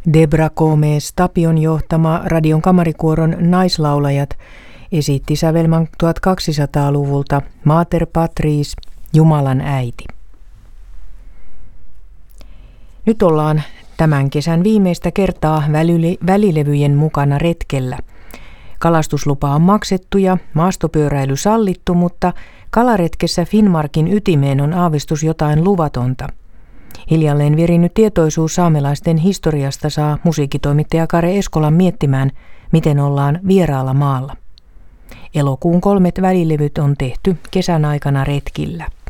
Debra Gomez Tapion johtama Radion kamarikuoron naislaulajat esitti sävelmän 1200-luvulta Mater Patris, Jumalan äiti. Nyt ollaan tämän kesän viimeistä kertaa välilevyjen mukana retkellä. Kalastuslupa on maksettu ja maastopyöräily sallittu, mutta kalaretkessä Finnmarkin ytimeen on aavistus jotain luvatonta. Hiljalleen virinnyt tietoisuus saamelaisten historiasta saa musiikkitoimittaja Kare Eskolan miettimään, miten ollaan vieraalla maalla. Elokuun 3 välilevyt on tehty kesän aikana retkillä.